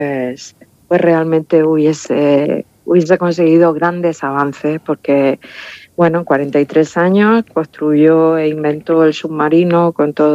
pues realmente hubiese conseguido grandes avances, porque, bueno, en 43 años construyó e inventó el submarino con todo